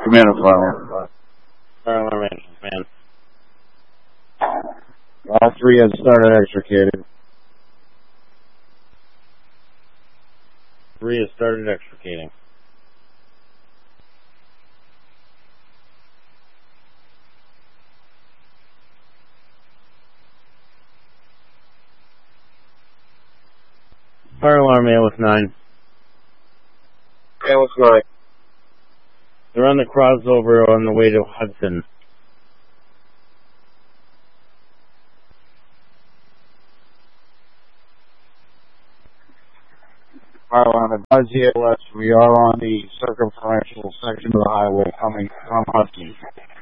Commander Fire. Fire alarm engines, man. All three have started extricating. 3 has started extricating. Fire alarm ALS 9. ALS 9. They're on the crossover on the way to Hudson. Fire alarm advise ELS. We are on the circumferential section of the highway coming from Hudson.